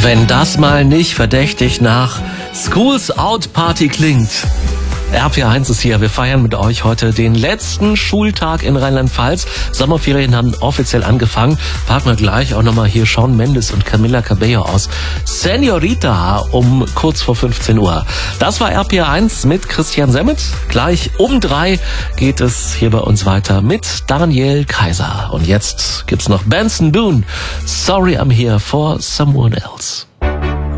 Wenn das mal nicht verdächtig nach Schools Out Party klingt. RPR1 ist hier. Wir feiern mit euch heute den letzten Schultag in Rheinland-Pfalz. Sommerferien haben offiziell angefangen. Packen wir gleich auch nochmal hier Shawn Mendes und Camila Cabello aus Senorita um kurz vor 15 Uhr. Das war RPR1 mit Christian Semmet. Gleich um 3 geht es hier bei uns weiter mit Daniel Kaiser. Und jetzt gibt's noch Benson Boone. Sorry I'm here for someone else.